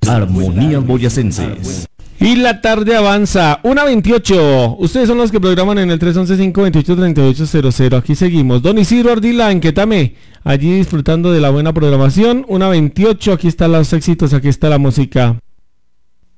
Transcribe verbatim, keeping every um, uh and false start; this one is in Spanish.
Armonías Boyacenses. Y la tarde avanza, una veintiocho. Ustedes son los que programan en el tres once, cinco veintiocho, treinta y ocho cero cero. Aquí seguimos. Don Isidro Ardila en Quetame, allí disfrutando de la buena programación. una veintiocho, aquí están los éxitos, aquí está la música.